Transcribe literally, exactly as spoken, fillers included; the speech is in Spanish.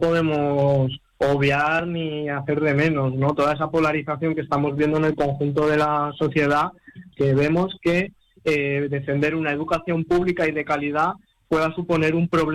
podemos obviar ni hacer de menos, ¿no? Toda esa polarización que estamos viendo en el conjunto de la sociedad, que vemos que eh, defender una educación pública y de calidad pueda suponer un problema